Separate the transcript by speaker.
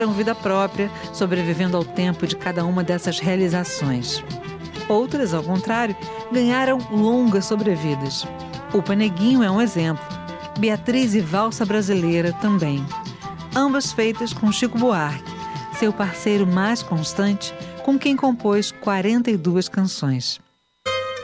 Speaker 1: vida própria, sobrevivendo ao tempo de cada uma dessas realizações. Outras, ao contrário, ganharam longas sobrevidas. Upa Neguinho é um exemplo. Beatriz e Valsa Brasileira também. Ambas feitas com Chico Buarque, seu parceiro mais constante, com quem compôs 42 canções.